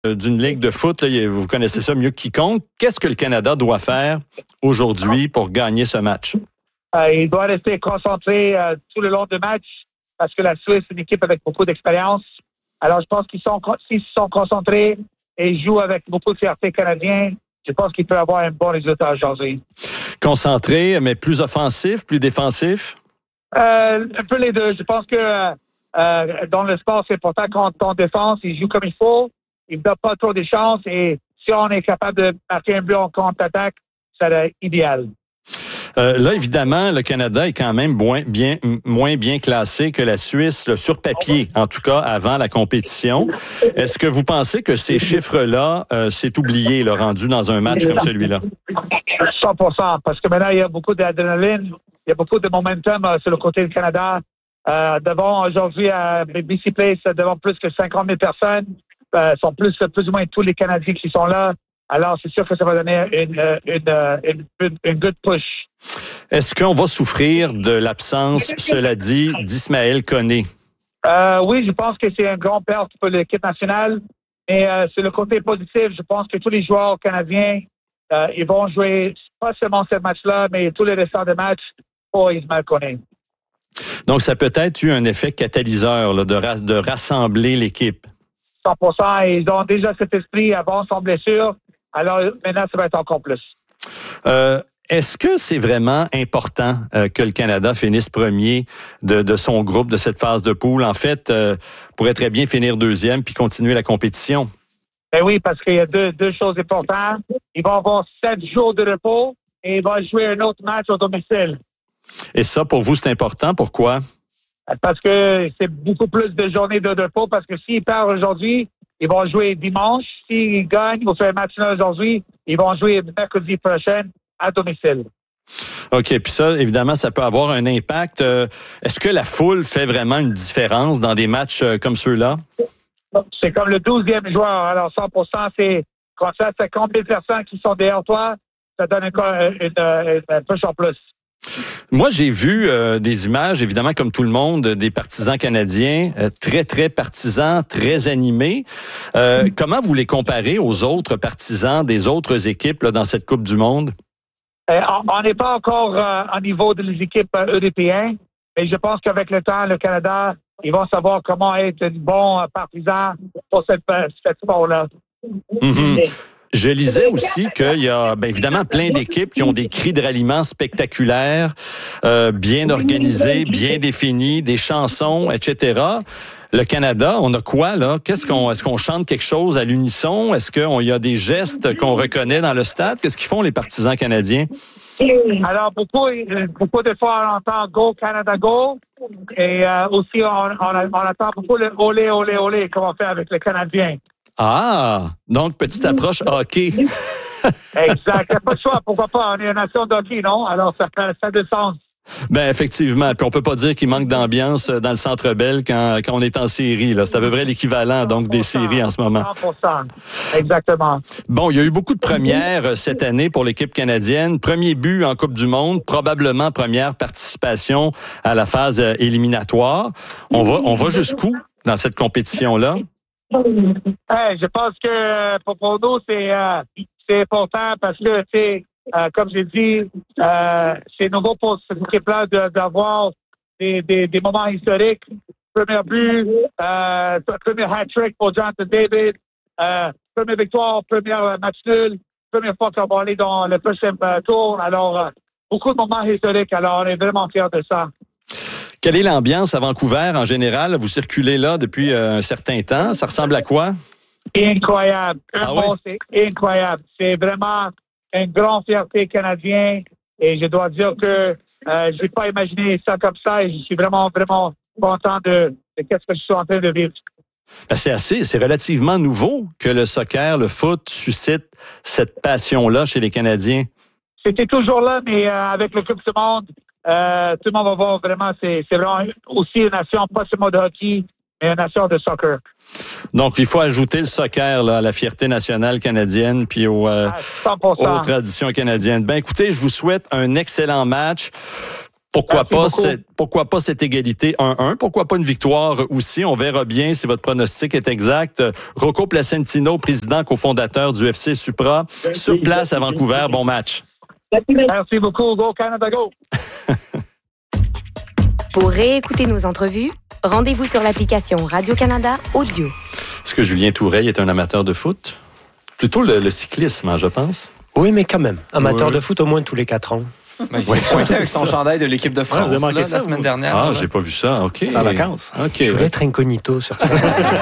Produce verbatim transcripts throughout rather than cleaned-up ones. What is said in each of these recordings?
d'une ligue de foot, là, vous connaissez ça mieux que quiconque. Qu'est-ce que le Canada doit faire aujourd'hui pour gagner ce match? Euh, il doit rester concentré euh, tout le long du match parce que la Suisse est une équipe avec beaucoup d'expérience. Alors, je pense qu'ils sont, s'ils sont concentrés et jouent avec beaucoup de fierté canadienne, je pense qu'ils peuvent avoir un bon résultat aujourd'hui. Concentré, mais plus offensif, plus défensif? Euh, un peu les deux. Je pense que euh, dans le sport, c'est important quand on défense, ils jouent comme il faut. Ils ne donnent pas trop de chances et si on est capable de marquer un but en contre-attaque, ça serait idéal. Euh, là, évidemment, le Canada est quand même moins bien, moins bien classé que la Suisse, là, sur papier, en tout cas avant la compétition. Est-ce que vous pensez que ces chiffres-là, euh, c'est oublié, là, rendu dans un match comme celui-là? cent pour cent, parce que maintenant, il y a beaucoup d'adrénaline, il y a beaucoup de momentum euh, sur le côté du Canada. Euh, devant, aujourd'hui, à B C Place, devant plus que cinquante mille personnes, euh, sont plus, plus ou moins tous les Canadiens qui sont là. Alors, c'est sûr que ça va donner une, une, une, une, une good push. Est-ce qu'on va souffrir de l'absence, cela dit, d'Ismaël Koné? Euh, oui, je pense que c'est un grand perte pour l'équipe nationale. Mais euh, sur le côté positif, je pense que tous les joueurs canadiens, euh, ils vont jouer pas seulement ce match-là, mais tous les restants de matchs pour Ismaël Koné. Donc, ça peut être eu un effet catalyseur là, de, ra- de rassembler l'équipe. cent pour cent. Ils ont déjà cet esprit avant son blessure. Alors, maintenant, ça va être encore plus. Euh, est-ce que c'est vraiment important euh, que le Canada finisse premier de, de son groupe, de cette phase de poule? En fait, euh, pourrait très bien finir deuxième puis continuer la compétition. Ben oui, parce qu'il y a deux, deux choses importantes. Ils vont avoir sept jours de repos et ils vont jouer un autre match au domicile. Et ça, pour vous, c'est important. Pourquoi? Parce que c'est beaucoup plus de journées de repos. Parce que s'ils perdent aujourd'hui, ils vont jouer dimanche. S'ils gagnent ou font un match là aujourd'hui, ils vont jouer mercredi prochain à domicile. OK. Puis ça, évidemment, ça peut avoir un impact. Euh, est-ce que la foule fait vraiment une différence dans des matchs euh, comme ceux-là? C'est comme le douzième joueur. Alors, cent pour cent, c'est quand ça, c'est combien de personnes qui sont derrière toi, ça donne une, une, une, une push en plus. Moi, j'ai vu euh, des images, évidemment, comme tout le monde, des partisans canadiens, euh, très, très partisans, très animés. Euh, comment vous les comparez aux autres partisans des autres équipes là, dans cette Coupe du Monde? Euh, on n'est pas encore euh, au niveau des équipes euh, européennes, mais je pense qu'avec le temps, le Canada, ils vont savoir comment être un bon euh, partisan pour cette, cette sport-là. Mm-hmm. Je lisais aussi qu'il y a, bien évidemment, plein d'équipes qui ont des cris de ralliement spectaculaires, euh, bien organisés, bien définis, des chansons, et cetera. Le Canada, on a quoi, là? Qu'est-ce qu'on, est-ce qu'on chante quelque chose à l'unisson? Est-ce qu'il y a des gestes qu'on reconnaît dans le stade? Qu'est-ce qu'ils font, les partisans canadiens? Alors, beaucoup, beaucoup de fois, on entend Go Canada Go. Et euh, aussi, on, on, on attend beaucoup le olé, olé, olé, comme on fait avec les Canadiens. Ah! Donc, petite approche hockey. Exact. Il n'y a pas de choix. Pourquoi pas? On est une nation de hockey, non? Alors, ça fait ça a du sens. Ben effectivement. Puis on peut pas dire qu'il manque d'ambiance dans le Centre Bell quand, quand on est en série. Là. C'est à peu près l'équivalent donc des séries en ce moment. cent pour cent. Exactement. Bon, il y a eu beaucoup de premières cette année pour l'équipe canadienne. Premier but en Coupe du Monde, probablement première participation à la phase éliminatoire. On va, on va jusqu'où dans cette compétition-là? Hey, je pense que pour, pour nous, c'est, euh, c'est important parce que, tu sais, euh, comme j'ai dit, euh, c'est nouveau pour cette équipe-là de, d'avoir des, des, des moments historiques. Premier but, euh, premier hat-trick pour Jonathan David, euh, première victoire, premier match nul, première fois qu'on va aller dans le prochain tour. Alors, euh, beaucoup de moments historiques. Alors, on est vraiment fiers de ça. Quelle est l'ambiance à Vancouver en général? Vous circulez là depuis euh, un certain temps. Ça ressemble à quoi? Incroyable. Ah bon, oui? C'est incroyable. C'est vraiment une grande fierté canadienne. Et je dois dire que euh, je n'ai pas imaginé ça comme ça. Et je suis vraiment, vraiment content de, de ce que je suis en train de vivre. Ben c'est assez, c'est relativement nouveau que le soccer, le foot suscite cette passion-là chez les Canadiens. C'était toujours là, mais euh, avec le Coupe du Monde, euh, tout le monde va voir vraiment, c'est, c'est vraiment aussi une nation, pas seulement de hockey, mais une nation de soccer. Donc, il faut ajouter le soccer là, à la fierté nationale canadienne puis aux, euh, aux traditions canadiennes. Ben, écoutez, je vous souhaite un excellent match. Pourquoi pas, beaucoup. cette, pourquoi pas cette égalité un un? Pourquoi pas une victoire aussi? On verra bien si votre pronostic est exact. Rocco Placentino, président cofondateur du F C Supra, sur place à Vancouver. Bon match. Merci beaucoup. Go Canada, go! Pour réécouter nos entrevues, rendez-vous sur l'application Radio-Canada Audio. Est-ce que Julien Toureille est un amateur de foot? Plutôt le, le cyclisme, hein, je pense. Oui, mais quand même. Amateur oui. de foot au moins tous les quatre ans. Ben, il s'est pointé avec son chandail de l'équipe de France ouais, vous avez là, ça, la semaine ou... dernière. Ah, là. j'ai pas vu ça. OK. C'est en vacances. OK. Je voulais ouais. être incognito sur ça.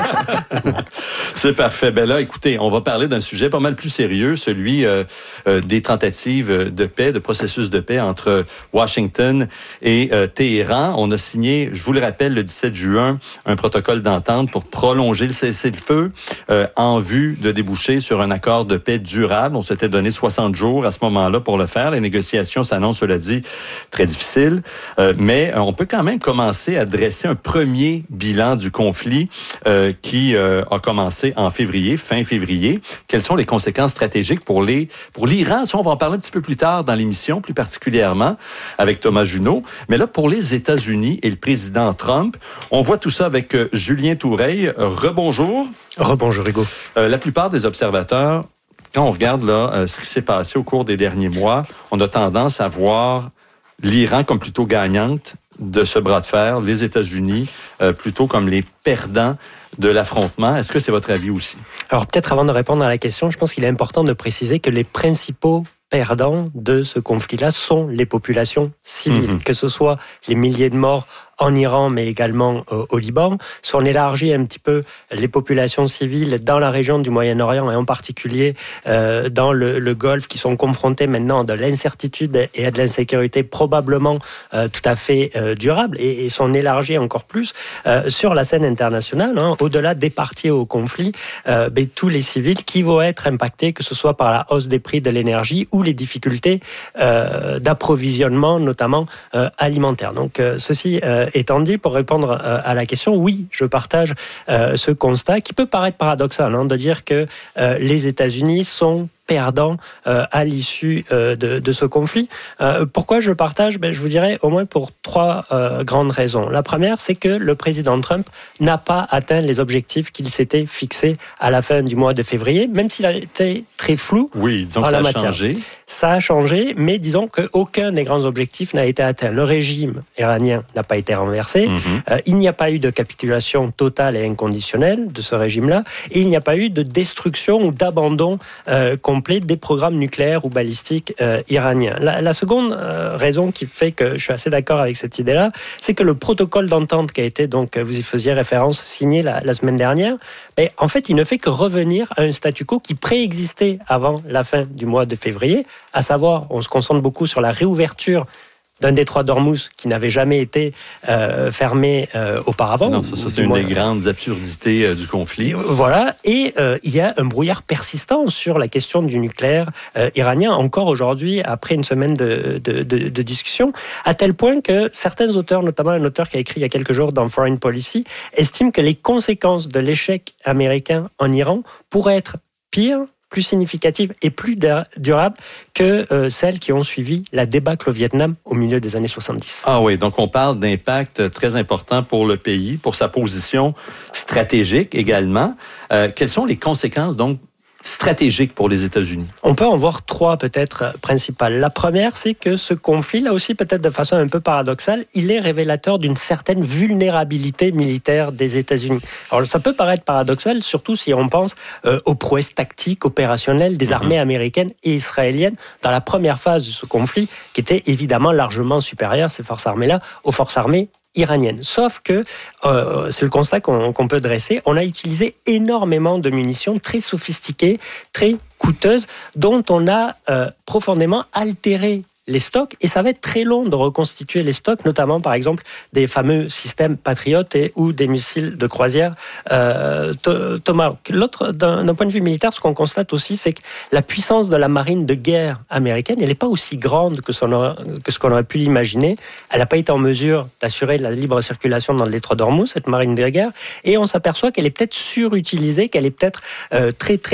C'est parfait. Ben là, écoutez, on va parler d'un sujet pas mal plus sérieux, celui euh, euh, des tentatives de paix, de processus de paix entre Washington et euh, Téhéran. On a signé, je vous le rappelle, le dix-sept juin, un protocole d'entente pour prolonger le cessez-le-feu euh, en vue de déboucher sur un accord de paix durable. On s'était donné soixante jours à ce moment-là pour le faire. Les négociations s'annoncent, cela dit, très difficiles, euh, mais on peut quand même commencer à dresser un premier bilan du conflit euh, qui euh, a commencé en février, fin février. Quelles sont les conséquences stratégiques pour les pour l'Iran? Ça, on va en parler un petit peu plus tard dans l'émission, plus particulièrement avec Thomas Junot. Mais là, pour les États-Unis et le président Trump, on voit tout ça avec euh, Julien Toureille. Rebonjour. Rebonjour, Hugo. Euh, la plupart des observateurs, quand on regarde là euh, ce qui s'est passé au cours des derniers mois, on a tendance à voir l'Iran comme plutôt gagnante de ce bras de fer, les États-Unis euh, plutôt comme les perdants de l'affrontement. Est-ce que c'est votre avis aussi? Alors peut-être avant de répondre à la question, je pense qu'il est important de préciser que les principaux perdants de ce conflit-là sont les populations civiles, mmh. que ce soit les milliers de morts en Iran, mais également euh, au Liban. Si on élargit un petit peu les populations civiles dans la région du Moyen-Orient, et en particulier euh, dans le, le Golfe, qui sont confrontés maintenant à de l'incertitude et à de l'insécurité probablement euh, tout à fait euh, durable, et, et s'on élargit encore plus euh, sur la scène internationale, hein, au-delà des parties au conflit, euh, ben, tous les civils qui vont être impactés, que ce soit par la hausse des prix de l'énergie ou les difficultés euh, d'approvisionnement, notamment euh, alimentaire. Donc, euh, ceci euh, étant dit, pour répondre euh, à la question, oui, je partage euh, ce constat qui peut paraître paradoxal, hein, de dire que euh, les États-Unis sont perdants euh, à l'issue euh, de, de ce conflit. Euh, pourquoi je partage? Ben, je vous dirais au moins pour trois euh, grandes raisons. La première, c'est que le président Trump n'a pas atteint les objectifs qu'il s'était fixés à la fin du mois de février, même s'il a été très flou. Oui, disons en que ça la a matière. changé. Ça a changé, mais disons qu'aucun des grands objectifs n'a été atteint. Le régime iranien n'a pas été renversé. Mm-hmm. Euh, il n'y a pas eu de capitulation totale et inconditionnelle de ce régime-là. Et il n'y a pas eu de destruction ou d'abandon euh, complet des programmes nucléaires ou balistiques euh, iraniens. La, la seconde euh, raison qui fait que je suis assez d'accord avec cette idée-là, c'est que le protocole d'entente qui a été, donc vous y faisiez référence, signé la, la semaine dernière, ben, en fait, il ne fait que revenir à un statu quo qui préexistait avant la fin du mois de février, à savoir, on se concentre beaucoup sur la réouverture d'un détroit d'Ormuz qui n'avait jamais été euh, fermé euh, auparavant. Non, ça, ça c'est une moins... des grandes absurdités euh, du conflit. Voilà, et euh, il y a un brouillard persistant sur la question du nucléaire euh, iranien, encore aujourd'hui, après une semaine de, de, de, de discussion, à tel point que certains auteurs, notamment un auteur qui a écrit il y a quelques jours dans Foreign Policy, estiment que les conséquences de l'échec américain en Iran pourraient être pires, plus significatives et plus durables que euh, celles qui ont suivi la débâcle au Vietnam au milieu des années soixante-dix. Ah oui, donc on parle d'impact très important pour le pays, pour sa position stratégique également. Euh, quelles sont les conséquences donc stratégique pour les États-Unis? On peut en voir trois peut-être principales. La première, c'est que ce conflit, là aussi peut-être de façon un peu paradoxale, il est révélateur d'une certaine vulnérabilité militaire des États-Unis. Alors ça peut paraître paradoxal, surtout si on pense euh, aux prouesses tactiques, opérationnelles des armées mm-hmm. américaines et israéliennes dans la première phase de ce conflit, qui était évidemment largement supérieure, ces forces armées-là, aux forces armées iranienne. Sauf que, euh, c'est le constat qu'on, qu'on peut dresser, on a utilisé énormément de munitions très sophistiquées, très coûteuses, dont on a euh, profondément altéré les stocks, et ça va être très long de reconstituer les stocks, notamment par exemple des fameux systèmes Patriot et ou des missiles de croisière euh, Tomahawk. L'autre, d'un, d'un point de vue militaire, ce qu'on constate aussi, c'est que la puissance de la marine de guerre américaine, elle n'est pas aussi grande que, son, que ce qu'on aurait pu l'imaginer. Elle n'a pas été en mesure d'assurer la libre circulation dans le détroit d'Ormuz, cette marine de guerre, et on s'aperçoit qu'elle est peut-être surutilisée, qu'elle est peut-être euh, très très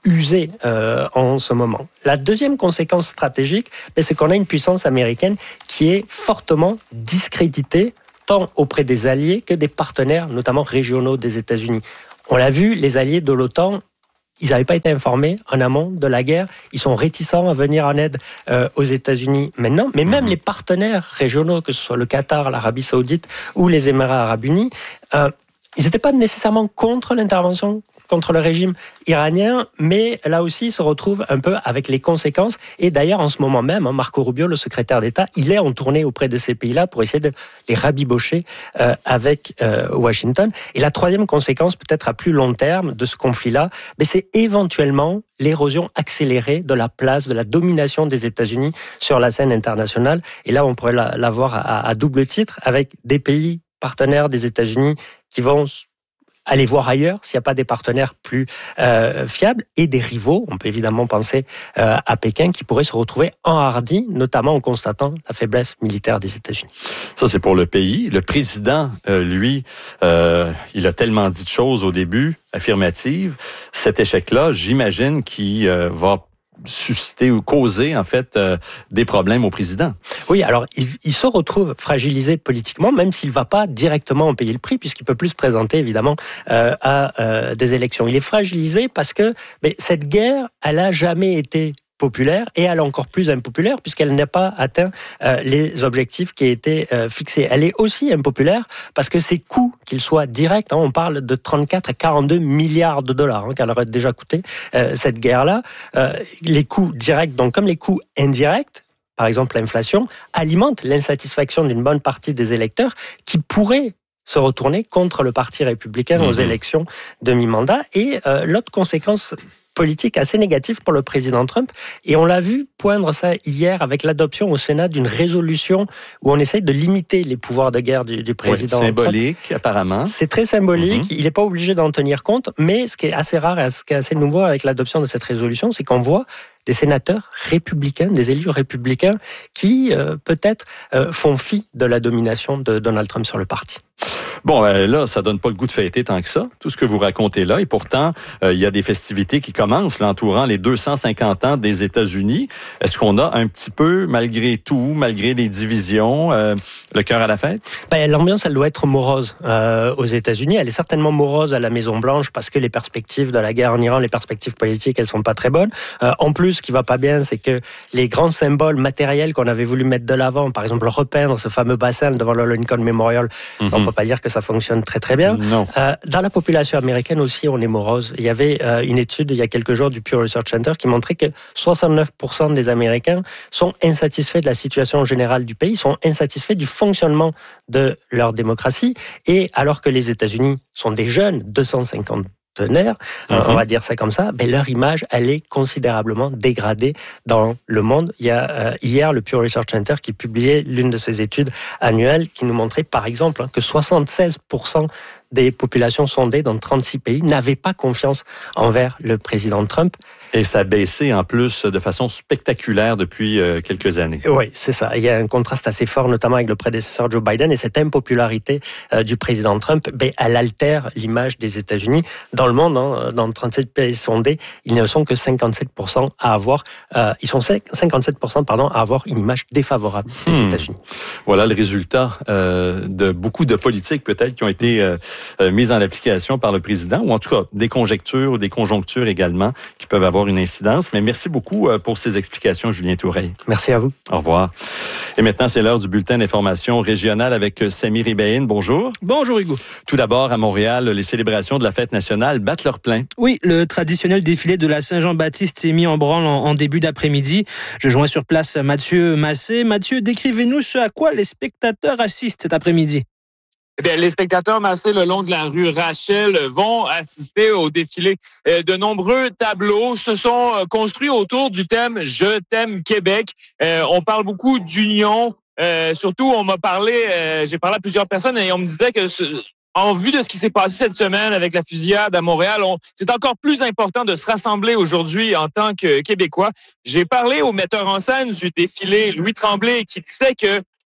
usé euh, en ce moment. La deuxième conséquence stratégique, c'est qu'on a une puissance américaine qui est fortement discréditée, tant auprès des alliés que des partenaires, notamment régionaux des États-Unis. On l'a vu, les alliés de l'OTAN, ils n'avaient pas été informés en amont de la guerre. Ils sont réticents à venir en aide euh, aux États-Unis maintenant. Mais même les partenaires régionaux, que ce soit le Qatar, l'Arabie Saoudite ou les Émirats Arabes Unis, euh, ils n'étaient pas nécessairement contre l'intervention contre le régime iranien, mais là aussi, il se retrouve un peu avec les conséquences. Et d'ailleurs, en ce moment même, Marco Rubio, le secrétaire d'État, il est en tournée auprès de ces pays-là pour essayer de les rabibocher euh, avec euh, Washington. Et la troisième conséquence, peut-être à plus long terme de ce conflit-là, mais c'est éventuellement l'érosion accélérée de la place, de la domination des États-Unis sur la scène internationale. Et là, on pourrait la, la voir à, à double titre, avec des pays partenaires des États-Unis qui vont aller voir ailleurs s'il n'y a pas des partenaires plus euh, fiables et des rivaux. On peut évidemment penser euh, à Pékin qui pourrait se retrouver enhardi, notamment en constatant la faiblesse militaire des États-Unis. Ça, c'est pour le pays. Le président, euh, lui, euh, il a tellement dit de choses au début, affirmatives. Cet échec-là, j'imagine qu'il euh, va susciter ou causer, en fait, euh, des problèmes au président. Oui, alors, il, il se retrouve fragilisé politiquement, même s'il ne va pas directement en payer le prix, puisqu'il peut plus se présenter, évidemment, euh, à euh, des élections. Il est fragilisé parce que mais, cette guerre, elle n'a jamais été populaire et elle est encore plus impopulaire puisqu'elle n'a pas atteint euh, les objectifs qui étaient euh, fixés. Elle est aussi impopulaire parce que ses coûts, qu'ils soient directs, hein, on parle de trente-quatre à quarante-deux milliards de dollars hein, qu'elle aurait déjà coûté euh, cette guerre-là. Euh, les coûts directs, donc comme les coûts indirects, par exemple l'inflation, alimentent l'insatisfaction d'une bonne partie des électeurs qui pourraient se retourner contre le Parti républicain mmh. aux élections de mi-mandat. Et euh, l'autre conséquence politique assez négative pour le président Trump. Et on l'a vu poindre ça hier avec l'adoption au Sénat d'une résolution où on essaye de limiter les pouvoirs de guerre du, du président oui, symbolique, Trump. apparemment. C'est très symbolique. Mm-hmm. Il n'est pas obligé d'en tenir compte. Mais ce qui est assez rare et ce qui est assez nouveau avec l'adoption de cette résolution, c'est qu'on voit des sénateurs républicains, des élus républicains qui, euh, peut-être, euh, font fi de la domination de Donald Trump sur le parti. Bon, ben là, ça donne pas le goût de fêter tant que ça, tout ce que vous racontez là. Et pourtant, euh, il y a des festivités qui commencent, là, entourant les deux cent cinquante ans des États-Unis. Est-ce qu'on a un petit peu, malgré tout, malgré les divisions, euh, le cœur à la fête? Ben, l'ambiance, elle doit être morose euh, aux États-Unis. Elle est certainement morose à la Maison-Blanche parce que les perspectives de la guerre en Iran, les perspectives politiques, elles sont pas très bonnes. Euh, en plus, ce qui va pas bien, c'est que les grands symboles matériels qu'on avait voulu mettre de l'avant, par exemple repeindre ce fameux bassin devant le Lincoln Memorial, mm-hmm. on peut pas dire que ça fonctionne très très bien. Non. Euh, dans la population américaine aussi, on est morose. Il y avait euh, une étude il y a quelques jours du Pew Research Center qui montrait que soixante-neuf pour cent des Américains sont insatisfaits de la situation générale du pays, sont insatisfaits du fonctionnement de leur démocratie. Et alors que les États-Unis sont des jeunes, deux cent cinquante partenaires, mm-hmm. on va dire ça comme ça, ben leur image, elle est considérablement dégradée dans le monde. Il y a euh, hier le Pew Research Center qui publiait l'une de ses études annuelles qui nous montrait par exemple hein, que soixante-seize pour cent des populations sondées dans trente-six pays n'avaient pas confiance envers le président Trump. Et ça a baissé en plus de façon spectaculaire depuis euh, quelques années. Oui, c'est ça. Il y a un contraste assez fort, notamment avec le prédécesseur Joe Biden, et cette impopularité euh, du président Trump, ben, elle altère l'image des États-Unis. Dans le monde, hein, dans trente-sept pays sondés, ils ne sont que cinquante-sept pour cent à avoir, euh, ils sont cinquante-sept pour cent pardon, à avoir une image défavorable des hmm. États-Unis. Voilà le résultat euh, de beaucoup de politiques peut-être qui ont été euh, euh, mises en application par le président, ou en tout cas des conjectures ou des conjonctures également qui peuvent avoir une incidence. Mais merci beaucoup pour ces explications, Julien Toureille. Merci à vous. Au revoir. Et maintenant, c'est l'heure du bulletin d'information régionale avec Samir Ibrahim. Bonjour. Bonjour, Hugo. Tout d'abord, à Montréal, les célébrations de la fête nationale battent leur plein. Oui, le traditionnel défilé de la Saint-Jean-Baptiste s'est mis en branle en, en début d'après-midi. Je joins sur place Mathieu Massé. Mathieu, décrivez-nous ce à quoi les spectateurs assistent cet après-midi. Eh bien, les spectateurs massés le long de la rue Rachel vont assister au défilé. De nombreux tableaux se sont construits autour du thème « Je t'aime Québec ». On parle beaucoup d'union. Surtout, on m'a parlé, j'ai parlé à plusieurs personnes et on me disait que en vue de ce qui s'est passé cette semaine avec la fusillade à Montréal, on, c'est encore plus important de se rassembler aujourd'hui en tant que Québécois. J'ai parlé au metteur en scène du défilé, Louis Tremblay, qui disait que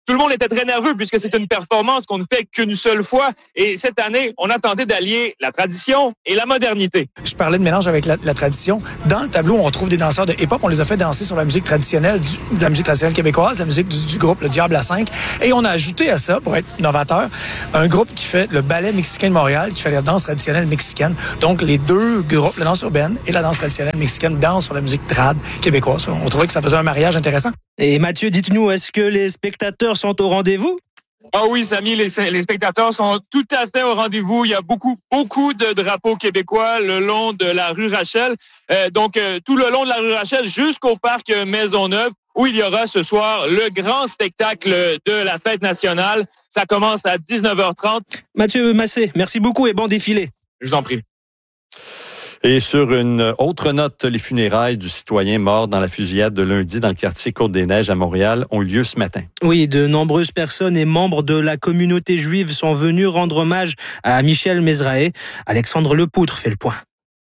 tout le monde était très nerveux puisque c'est une performance qu'on ne fait qu'une seule fois. Et cette année, on a tenté d'allier la tradition et la modernité. Je parlais de mélange avec la, la tradition. Dans le tableau, on retrouve des danseurs de hip-hop. On les a fait danser sur la musique traditionnelle, du, de la musique traditionnelle québécoise, la musique du, du groupe Le Diable à cinq. Et on a ajouté à ça, pour être novateur, un groupe qui fait le ballet mexicain de Montréal, qui fait la danse traditionnelle mexicaine. Donc, les deux groupes, la danse urbaine et la danse traditionnelle mexicaine, dansent sur la musique trad québécoise. On trouvait que ça faisait un mariage intéressant. Et Mathieu, dites-nous, est-ce que les spectateurs sont au rendez-vous? Ah oui, Samy, les, les spectateurs sont tout à fait au rendez-vous. Il y a beaucoup, beaucoup de drapeaux québécois le long de la rue Rachel. Euh, donc, euh, tout le long de la rue Rachel jusqu'au parc Maisonneuve, où il y aura ce soir le grand spectacle de la fête nationale. Ça commence à dix-neuf heures trente. Mathieu Massé, merci beaucoup et bon défilé. Je vous en prie. Et sur une autre note, les funérailles du citoyen mort dans la fusillade de lundi dans le quartier Côte-des-Neiges à Montréal ont lieu ce matin. Oui, de nombreuses personnes et membres de la communauté juive sont venus rendre hommage à Michel Mezrahi. Alexandre Lepoutre fait le point.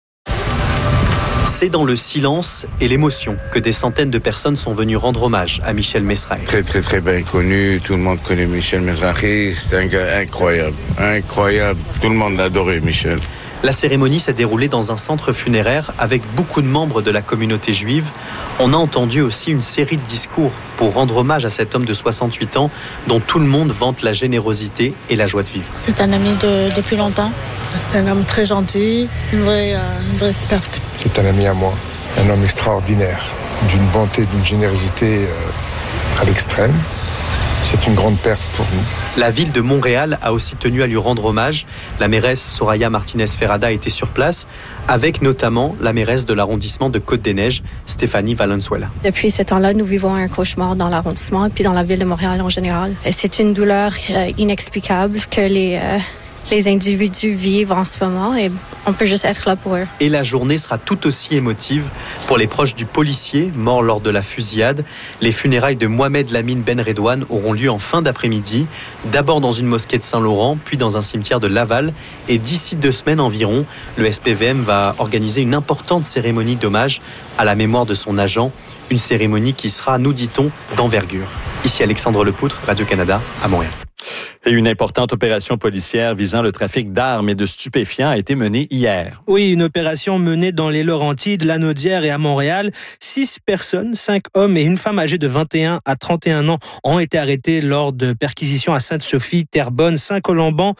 C'est dans le silence et l'émotion que des centaines de personnes sont venues rendre hommage à Michel Mezrahi. Très, très, très bien connu. Tout le monde connaît Michel Mezrahi. C'est un gars incroyable. Incroyable. Tout le monde adorait Michel. La cérémonie s'est déroulée dans un centre funéraire avec beaucoup de membres de la communauté juive. On a entendu aussi une série de discours pour rendre hommage à cet homme de soixante-huit ans dont tout le monde vante la générosité et la joie de vivre. C'est un ami de, depuis longtemps. C'est un homme très gentil, une vraie, euh, une vraie perte. C'est un ami à moi, un homme extraordinaire, d'une bonté, d'une générosité euh, à l'extrême. C'est une grande perte pour nous. La ville de Montréal a aussi tenu à lui rendre hommage. La mairesse Soraya Martinez-Ferrada était sur place, avec notamment la mairesse de l'arrondissement de Côte-des-Neiges, Stéphanie Valenzuela. Depuis ce temps-là, nous vivons un cauchemar dans l'arrondissement et puis dans la ville de Montréal en général. C'est une douleur euh, inexplicable que les... Euh les individus vivent en ce moment et on peut juste être là pour eux. Et la journée sera tout aussi émotive pour les proches du policier mort lors de la fusillade. Les funérailles de Mohamed Lamine Ben Redouane auront lieu en fin d'après-midi, d'abord dans une mosquée de Saint-Laurent, puis dans un cimetière de Laval. Et d'ici deux semaines environ, le S P V M va organiser une importante cérémonie d'hommage à la mémoire de son agent, une cérémonie qui sera, nous dit-on, d'envergure. Ici Alexandre Lepoutre, Radio-Canada, à Montréal. Et une importante opération policière visant le trafic d'armes et de stupéfiants a été menée hier. Oui, une opération menée dans les Laurentides, Lanaudière et à Montréal. Six personnes, cinq hommes et une femme âgée de vingt et un à trente et un ans ont été arrêtés lors de perquisitions à Sainte-Sophie, Terrebonne, Saint-Colomban,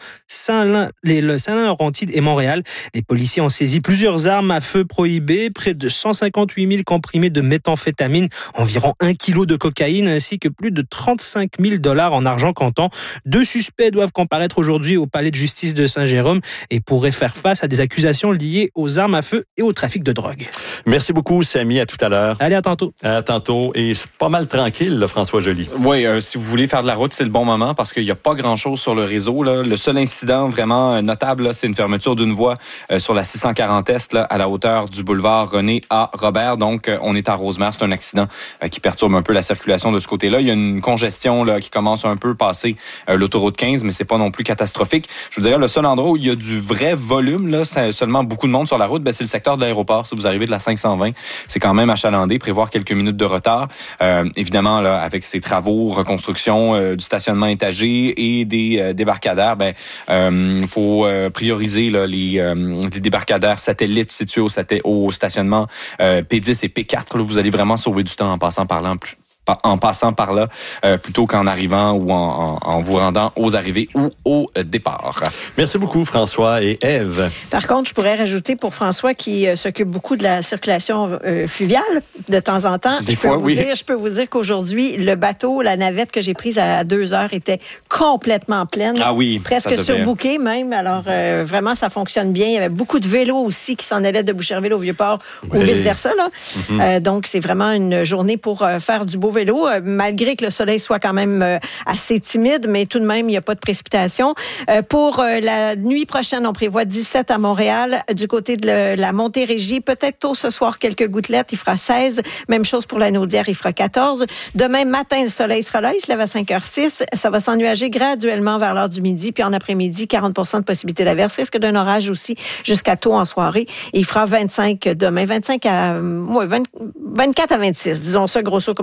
Saint-Laurentide et Montréal. Les policiers ont saisi plusieurs armes à feu prohibées, près de cent cinquante-huit mille comprimés de méthamphétamine, environ un kilo de cocaïne ainsi que plus de trente-cinq mille dollars en argent comptant. Deux suspects doivent comparaître aujourd'hui au palais de justice de Saint-Jérôme et pourraient faire face à des accusations liées aux armes à feu et au trafic de drogue. Merci beaucoup, Samy. À tout à l'heure. Allez, à tantôt. À tantôt. Et c'est pas mal tranquille, là, François Joly. Oui, euh, si vous voulez faire de la route, c'est le bon moment parce qu'il n'y a pas grand-chose sur le réseau. Là. Le seul incident vraiment notable, là, c'est une fermeture d'une voie euh, sur la six cent quarante Est là, à la hauteur du boulevard René A. Robert. Donc, euh, on est à Rosemère. C'est un accident euh, qui perturbe un peu la circulation de ce côté-là. Il y a une congestion là, qui commence un peu passer euh, l'autoroute quinze, mais c'est pas non plus catastrophique. Je vous dirais, le seul endroit où il y a du vrai volume, là, c'est seulement beaucoup de monde sur la route, ben, c'est le secteur de l'aéroport. Si vous arrivez de la cinq cent vingt, c'est quand même achalandé, prévoir quelques minutes de retard. Euh, évidemment, là, avec ces travaux, reconstruction euh, du stationnement étagé et des euh, débarcadères, ben, euh, faut euh, prioriser là, les, euh, les débarcadères satellites situés au, saté- au stationnement euh, P dix et P quatre. Là, vous allez vraiment sauver du temps en passant par là. En plus. en passant par là, euh, plutôt qu'en arrivant ou en, en, en vous rendant aux arrivées ou au départ. Merci beaucoup, François et Ève. Par contre, je pourrais rajouter pour François qui euh, s'occupe beaucoup de la circulation euh, fluviale de temps en temps. Des je, fois, peux vous oui. dire, je peux vous dire qu'aujourd'hui, le bateau, la navette que j'ai prise à deux heures était complètement pleine. Ah oui, presque surbookée même. Alors, euh, vraiment, ça fonctionne bien. Il y avait beaucoup de vélos aussi qui s'en allaient de Boucherville au Vieux-Port oui. ou vice-versa. Là. Mm-hmm. Euh, donc, c'est vraiment une journée pour euh, faire du beau vélo, euh, malgré que le soleil soit quand même euh, assez timide, mais tout de même, il n'y a pas de précipitation. Euh, pour euh, la nuit prochaine, on prévoit dix-sept à Montréal. Du côté de le, la Montérégie, peut-être tôt ce soir, quelques gouttelettes, il fera seize. Même chose pour la Naudière, il fera quatorze. Demain matin, le soleil sera là, il se lève à cinq heures six. Ça va s'ennuager graduellement vers l'heure du midi, puis en après-midi, quarante pour cent de possibilité d'averse. Risque d'un orage aussi jusqu'à tôt en soirée. Et il fera vingt-cinq demain, vingt-cinq à, ouais, vingt, vingt-quatre à vingt-six, disons ça grosso modo comme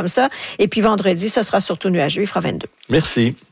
ça. Et puis vendredi, ce sera surtout nuageux, il fera vingt-deux. Merci.